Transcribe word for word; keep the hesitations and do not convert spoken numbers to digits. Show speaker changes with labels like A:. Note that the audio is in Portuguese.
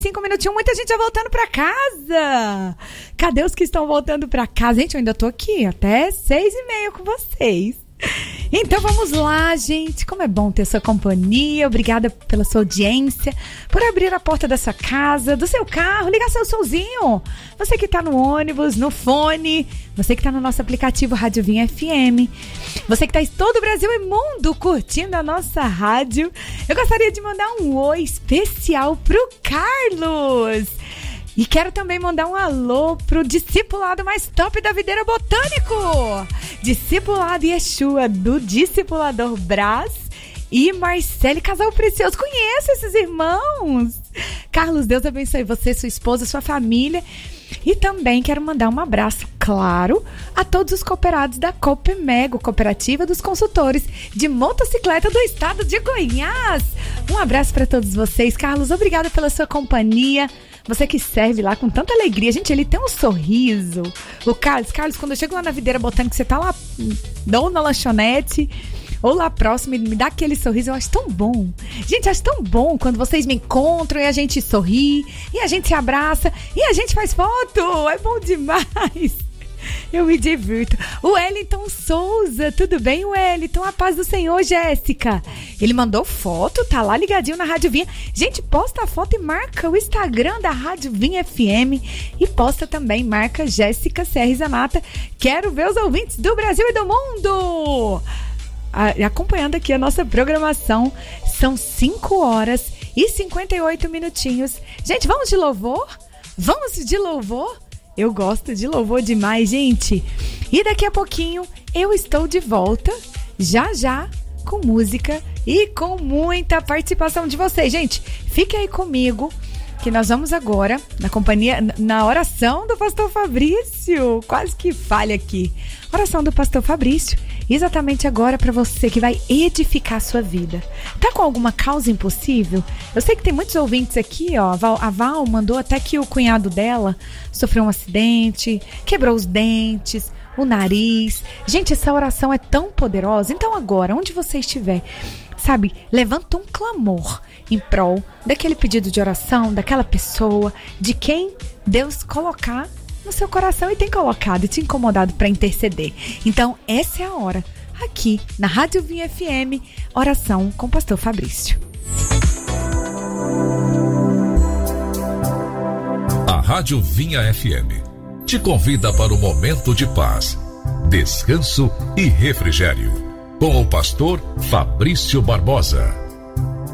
A: Cinco minutinhos, muita gente já voltando pra casa. Cadê os que estão voltando pra casa? Gente, eu ainda tô aqui até seis e meia com vocês. Então vamos lá, gente. Como é bom ter sua companhia. Obrigada pela sua audiência, por abrir a porta da sua casa, do seu carro, ligar seu somzinho. Você que tá no ônibus, no fone, você que tá no nosso aplicativo Rádio Vinha F M, você que tá em todo o Brasil e mundo curtindo a nossa rádio. Eu gostaria de mandar um oi especial pro Carlos. E quero também mandar um alô pro discipulado mais top da Videira Botânico. Discipulado Yeshua, do Discipulador Brás e Marcele, casal precioso. Conheço esses irmãos. Carlos, Deus abençoe você, sua esposa, sua família. E também quero mandar um abraço, claro, a todos os cooperados da Copemego, Cooperativa dos Consultores de Motocicleta do Estado de Goiás. Um abraço para todos vocês. Carlos, obrigada pela sua companhia. Você que serve lá com tanta alegria. Gente, ele tem um sorriso. O Carlos, Carlos, quando eu chego lá na Videira Botânica, você tá lá, ou na lanchonete, ou lá próximo, e me dá aquele sorriso, eu acho tão bom. Gente, acho tão bom quando vocês me encontram e a gente sorri, e a gente se abraça, e a gente faz foto. É bom demais. Eu me divirto. O Wellington Souza, tudo bem, Wellington? A paz do Senhor, Jéssica. Ele mandou foto, tá lá ligadinho na Rádio Vinha. Gente, posta a foto e marca o Instagram da Rádio Vinha F M. E posta também, marca Jéssica C R Zanata. Quero ver os ouvintes do Brasil e do mundo. A, acompanhando aqui a nossa programação. São cinco horas e cinquenta e oito minutinhos. Gente, vamos de louvor? Vamos de louvor? Eu gosto de louvor demais, gente. E daqui a pouquinho eu estou de volta, já já, com música e com muita participação de vocês. Gente, fique aí comigo, que nós vamos agora, na companhia, na oração do pastor Fabrício. Quase que falha aqui. Oração do pastor Fabrício, exatamente agora para você que vai edificar a sua vida. Tá com alguma causa impossível? Eu sei que tem muitos ouvintes aqui, ó. A Val, a Val mandou até que o cunhado dela sofreu um acidente, quebrou os dentes, o nariz. Gente, essa oração é tão poderosa. Então agora, onde você estiver, sabe, levanta um clamor em prol daquele pedido de oração, daquela pessoa, de quem Deus colocar no seu coração e tem colocado e te incomodado para interceder. Então, essa é a hora, aqui na Rádio Vinha F M, oração com o pastor Fabrício.
B: A Rádio Vinha F M te convida para o momento de paz, descanso e refrigério, com o pastor Fabrício Barbosa.